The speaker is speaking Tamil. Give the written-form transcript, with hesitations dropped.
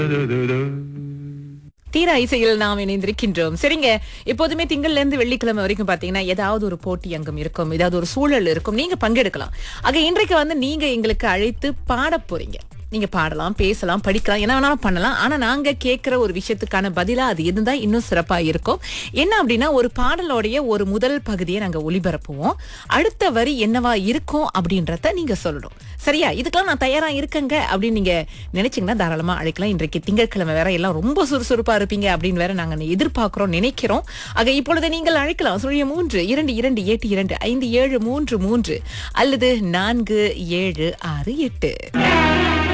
தீரா இசையில் நாம் இணைந்திருக்கின்றோம். சரிங்க, எப்போதுமே திங்கள்ல இருந்து வெள்ளிக்கிழமை வரைக்கும் பாத்தீங்கன்னா ஏதாவது ஒரு போட்டி அங்கம் இருக்கும், ஏதாவது ஒரு சூழல் இருக்கும், நீங்க பங்கெடுக்கலாம். ஆக இன்றைக்கு நீங்க எங்களுக்கு அழைத்து பாட போறீங்க. நீங்க பாடலாம், பேசலாம், படிக்கலாம், என்ன வேணாலும் பண்ணலாம். ஆனா நாங்க கேட்கிற ஒரு விஷயத்துக்கான பதிலா அது இருந்தா இன்னும் சிறப்பா இருக்கும். என்ன அப்படின்னா, ஒரு பாடலோடைய ஒரு முதல் பகுதியை நாங்க ஒளிபரப்புவோம். அடுத்த வரி என்னவா இருக்கும் அப்படின்றத நீங்க சொல்லணும். சரியா? இதுக்கெல்லாம் நான் தயாரா இருக்கேங்க அப்படின்னு நீங்க நினைச்சீங்கன்னா தாராளமா அழைக்கலாம். இன்றைக்கு திங்கட்கிழமை வேற, எல்லாம் ரொம்ப சுறுசுறுப்பா இருப்பீங்க அப்படின்னு வேற நாங்க எதிர்பார்க்கிறோம், நினைக்கிறோம். ஆக இப்பொழுது நீங்கள் அழைக்கலாம். 03 22 82 5733 அல்லது 4768.